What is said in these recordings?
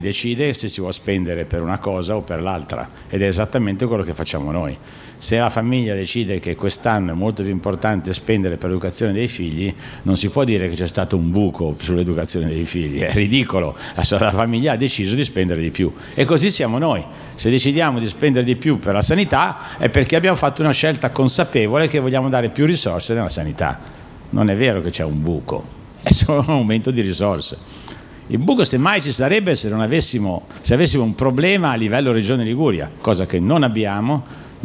decide se si vuole spendere per una cosa o per l'altra, ed è esattamente quello che facciamo noi. Se la famiglia decide che quest'anno è molto più importante spendere per l'educazione dei figli, non si può dire che c'è stato un buco sull'educazione dei figli, è ridicolo. La famiglia ha deciso di spendere di più, e così siamo noi. Se decidiamo di spendere di più per la sanità è perché abbiamo fatto una scelta consapevole che vogliamo dare più risorse nella sanità. Non è vero che c'è un buco, è solo un aumento di risorse. Il buco semmai ci sarebbe se avessimo un problema a livello Regione Liguria, cosa che non abbiamo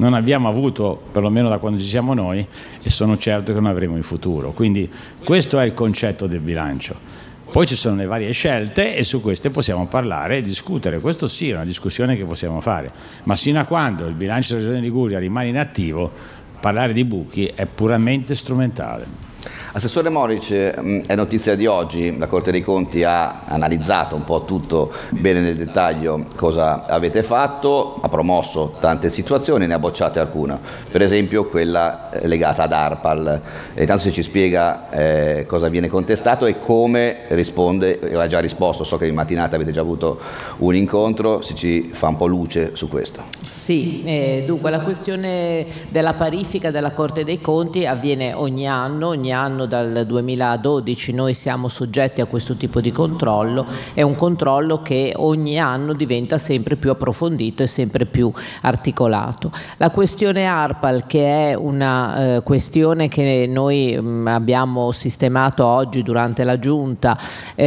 avuto perlomeno da quando ci siamo noi, e sono certo che non avremo in futuro. Quindi questo è il concetto del bilancio. Poi ci sono le varie scelte e su queste possiamo parlare e discutere. Questo sì è una discussione che possiamo fare, ma sino a quando il bilancio della Regione Liguria rimane inattivo, parlare di buchi è puramente strumentale. Assessore Moric, è notizia di oggi, la Corte dei Conti ha analizzato un po' tutto bene nel dettaglio cosa avete fatto, ha promosso tante situazioni, ne ha bocciate alcune, per esempio quella legata ad ARPAL. Intanto se ci spiega cosa viene contestato e come risponde, ha già risposto, so che in mattinata avete già avuto un incontro, se ci fa un po' luce su questo. Sì, dunque la questione della parifica della Corte dei Conti avviene ogni anno dal 2012 noi siamo soggetti a questo tipo di controllo, è un controllo che ogni anno diventa sempre più approfondito e sempre più articolato. La questione ARPAL, che è una questione che noi abbiamo sistemato oggi durante la Giunta,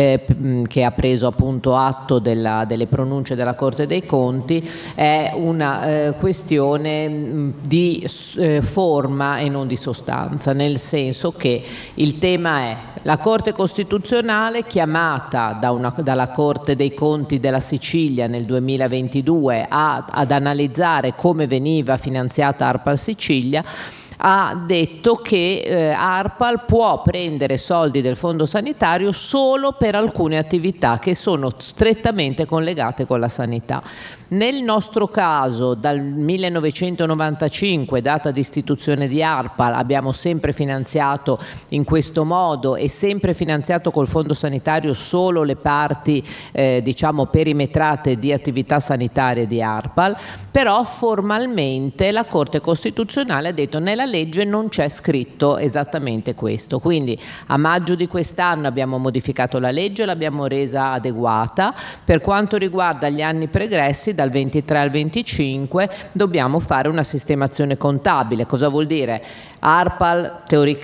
che ha preso appunto atto delle pronunce della Corte dei Conti, è una questione di forma e non di sostanza, nel senso che il tema è la Corte Costituzionale, chiamata dalla Corte dei Conti della Sicilia nel 2022 ad analizzare come veniva finanziata ARPAL Sicilia, ha detto che ARPAL può prendere soldi del fondo sanitario solo per alcune attività che sono strettamente collegate con la sanità. Nel nostro caso, dal 1995, data di istituzione di ARPAL, abbiamo sempre finanziato in questo modo e sempre finanziato col fondo sanitario solo le parti diciamo perimetrate di attività sanitarie di ARPAL, però formalmente la Corte Costituzionale ha detto nella legge non c'è scritto esattamente questo, quindi a maggio di quest'anno abbiamo modificato la legge, l'abbiamo resa adeguata. Per quanto riguarda gli anni pregressi, dal 23 al 25 dobbiamo fare una sistemazione contabile. Cosa vuol dire? ARPAL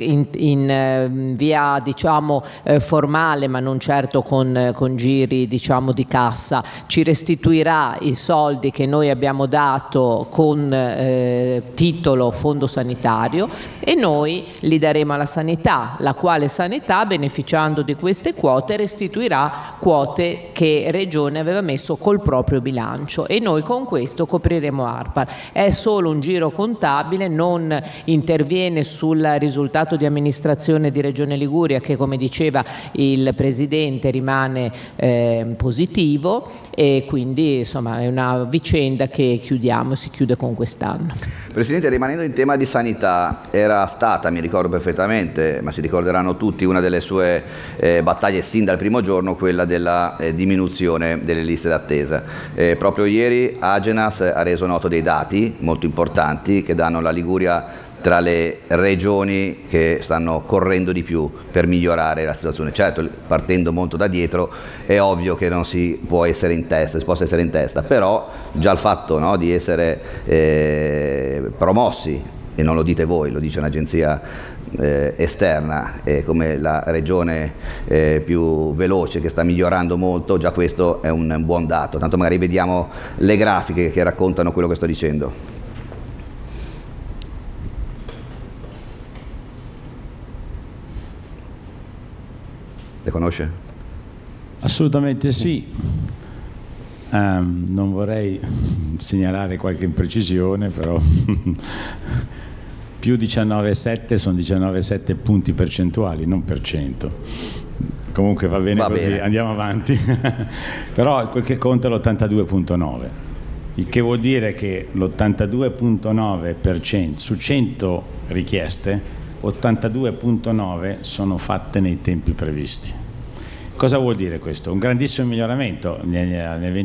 in via diciamo formale, ma non certo con giri diciamo di cassa, ci restituirà i soldi che noi abbiamo dato con titolo fondo sanitario e noi li daremo alla sanità, la quale sanità, beneficiando di queste quote, restituirà quote che Regione aveva messo col proprio bilancio e noi con questo copriremo ARPAL. È solo un giro contabile, non interviene sul risultato di amministrazione di Regione Liguria, che come diceva il Presidente rimane positivo, e quindi insomma è una vicenda che si chiude con quest'anno. Presidente, rimanendo in tema di sanità, era stata, mi ricordo perfettamente, ma si ricorderanno tutti, una delle sue battaglie sin dal primo giorno, quella della diminuzione delle liste d'attesa. Proprio ieri Agenas ha reso noto dei dati molto importanti che danno la Liguria tra le regioni che stanno correndo di più per migliorare la situazione. Certo, partendo molto da dietro è ovvio che non si possa essere in testa, però già il fatto, no, di essere promossi, e non lo dite voi, lo dice un'agenzia esterna, come la regione più veloce che sta migliorando molto, già questo è un buon dato. Tanto magari vediamo le grafiche che raccontano quello che sto dicendo. Le conosce? Assolutamente sì. Non vorrei segnalare qualche imprecisione, però più 19,7 sono 19,7 punti percentuali, non per cento. Comunque va bene così, andiamo avanti. Però quel che conta è l'82,9, il che vuol dire che l'82,9% su 100 richieste, 82,9 sono fatte nei tempi previsti. Cosa vuol dire questo? Un grandissimo miglioramento nel